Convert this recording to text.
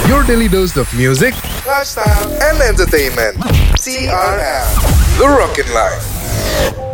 Your daily dose of music, lifestyle, and entertainment. TRL, The Rockin' Life.